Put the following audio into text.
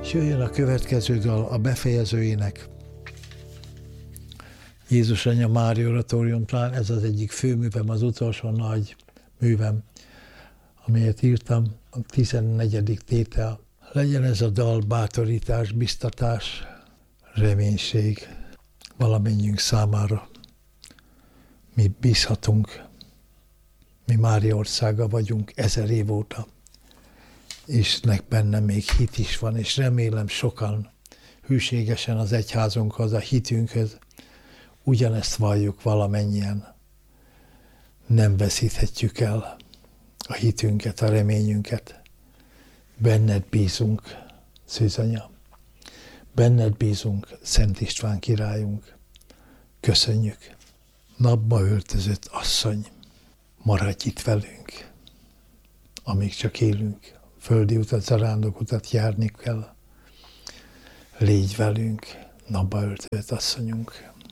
És jöjjön a következő dal, a befejező ének. Jézus Anya Mária Oratórium, talán ez az egyik főművem, az utolsó nagy művem, amelyet írtam, a 14. tétel. Legyen ez a dal bátorítás, biztatás, reménység valamennyiünk számára. Mi bízhatunk, mi Mária országa vagyunk 1000 év óta, és bennem még hit is van, és remélem sokan hűségesen az egyházunkhoz, a hitünkhöz ugyanezt valljuk valamennyien. Nem veszíthetjük el a hitünket, a reményünket. Benned bízunk, Szűzanya. Benned bízunk, Szent István királyunk. Köszönjük. Napba öltözött asszony, maradj itt velünk, amíg csak élünk. Földi utat, zarándokutat járni kell. Légy velünk, napba öltözött asszonyunk.